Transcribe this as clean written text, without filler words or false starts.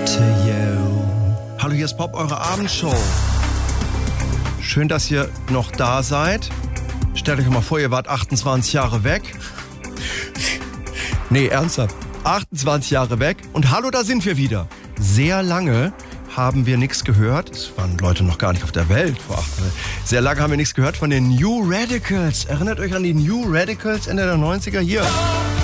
to you. Hallo, hier ist Pop, eure Abendshow. Schön, dass ihr noch da seid. Stellt euch mal vor, ihr wart 28 Jahre weg. Nee, ernsthaft. 28 Jahre weg. Und hallo, da sind wir wieder. Sehr lange haben wir nichts gehört. Es waren Leute noch gar nicht auf der Welt vor 8 Jahren. Sehr lange haben wir nichts gehört von den New Radicals. Erinnert euch an die New Radicals Ende der 90er? Hier.